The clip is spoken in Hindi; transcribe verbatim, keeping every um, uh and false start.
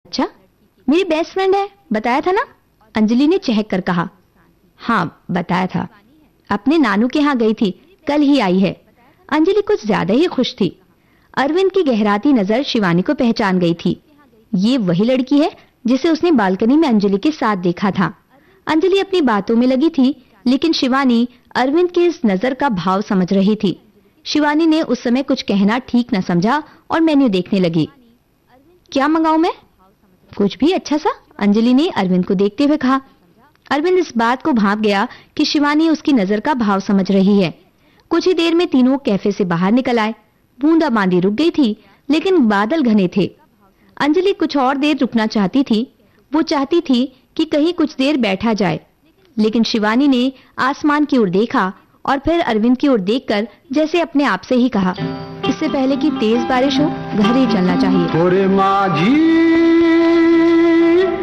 अच्छा, मेरी बेस्ट फ्रेंड है, बताया था ना? अंजलि ने चहक कर कहा। हाँ, बताया था। अपने नानू के यहाँ गई थी, कल ही आई है। अंजलि कुछ ज्यादा ही खुश थी। अरविंद की गहराती नजर शिवानी को पहचान गई थी। ये वही लड़की है जिसे उसने बालकनी में अंजलि के साथ देखा था। अंजलि अपनी बातों में लगी थी, लेकिन शिवानी अरविंद की इस नजर का भाव समझ रही थी। शिवानी ने उस समय कुछ कहना ठीक न समझा और मेन्यू देखने लगी। क्या मंगाऊं मैं? कुछ भी अच्छा सा, अंजलि ने अरविंद को देखते हुए कहा। अरविंद इस बात को भांप गया कि शिवानी उसकी नजर का भाव समझ रही है। कुछ ही देर में तीनों कैफे से बाहर निकल आए। बूंदाबांदी रुक गई थी, लेकिन बादल घने थे। अंजलि कुछ और देर रुकना चाहती थी। वो चाहती थी कि कहीं कुछ देर बैठा जाए, लेकिन शिवानी ने आसमान की ओर देखा और फिर अरविंद की ओर देखकर जैसे अपने आप से ही कहा, इससे पहले कि तेज बारिश हो घर ही चलना चाहिए। माझी